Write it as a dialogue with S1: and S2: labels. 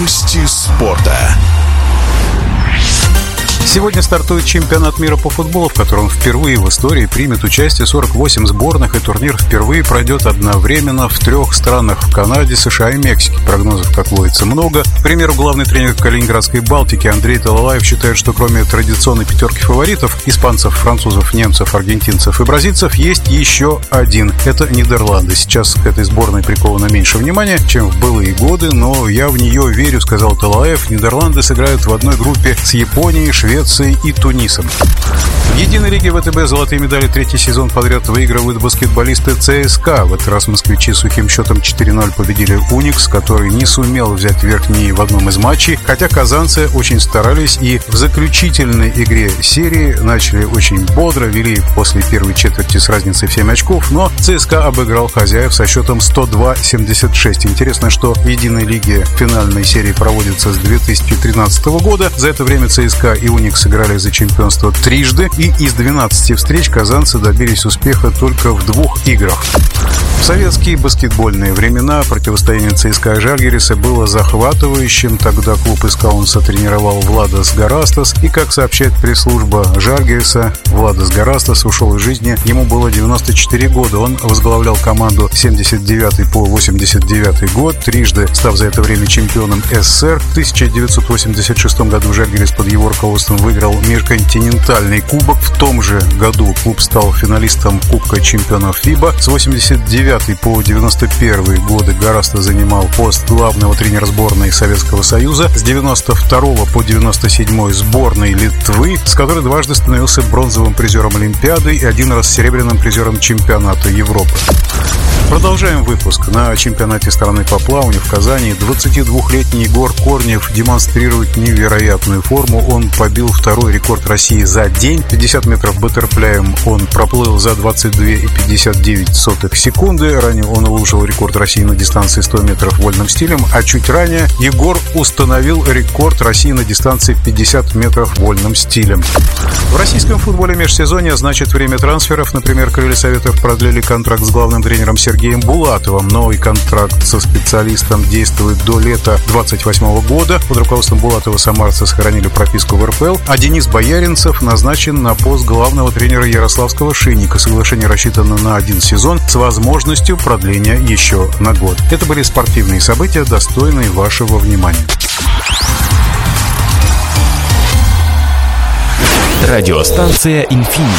S1: Новости спорта.
S2: Сегодня стартует чемпионат мира по футболу, в котором впервые в истории примет участие 48 сборных, и турнир впервые пройдет одновременно в 3 странах – в Канаде, США и Мексике. Прогнозов, как водится, много. К примеру, главный тренер Калининградской Балтики Андрей Талалаев считает, что кроме традиционной пятерки фаворитов – испанцев, французов, немцев, аргентинцев и бразильцев – есть еще один – это Нидерланды. Сейчас к этой сборной приковано меньше внимания, чем в былые годы, но я в нее верю, сказал Талалаев. Нидерланды сыграют в одной группе с Японией, Швецией и Тунисом. В единой лиге ВТБ золотые медали 3-й сезон подряд выигрывают баскетболисты ЦСКА. В этот раз москвичи сухим счетом 4-0 победили Уникс, который не сумел взять верх ни в одном из матчей, хотя казанцы очень старались и в заключительной игре серии начали очень бодро, вели после первой четверти с разницей в 7 очков, но ЦСКА обыграл хозяев со счетом 102-76. Интересно, что в единой лиге финальной серии проводится с 2013 года. За это время ЦСКА и Уникс сыграли за чемпионство трижды, и из 12 встреч казанцы добились успеха только в 2 играх. В советские баскетбольные времена противостояние ЦСКА и Жальгириса было захватывающим. Тогда клуб из Каунаса тренировал Владас Гарастас, и, как сообщает пресс-служба Жальгириса, Владас Гарастас ушел из жизни. Ему было 94 года. Он возглавлял команду 79 по 89 год, трижды став за это время чемпионом СССР. В 1986 году Жальгирис под его руководством выиграл межконтинентальный кубок. В том же году клуб стал финалистом Кубка чемпионов ФИБА. С 89 по 91 годы Гарастас занимал пост главного тренера сборной Советского Союза. С 92 по 97 сборной Литвы, с которой дважды становился бронзовым призером Олимпиады и один раз серебряным призером чемпионата Европы. Продолжаем выпуск. На чемпионате страны по плаванию в Казани 22-летний Егор Корнев демонстрирует невероятную форму. Он побил второй рекорд России за день. 50 метров баттерфляем он проплыл за 22,59 секунды. Ранее он улучшил рекорд России на дистанции 100 метров вольным стилем, а чуть ранее Егор установил рекорд России на дистанции 50 метров вольным стилем. В российском футболе межсезонье, значит, время трансферов. Например, крылья Советов продлили контракт с главным тренером Сергеем Булатовым. Новый контракт со специалистом действует до лета 28 года. Под руководством Булатова самарцы сохранили прописку в РПЛ, а Денис Бояринцев назначен на пост главного тренера ярославского «Шинника». Соглашение рассчитано на 1 сезон с возможностью продления еще на год. Это были спортивные события, достойные вашего внимания.
S3: Радиостанция «Инфинити».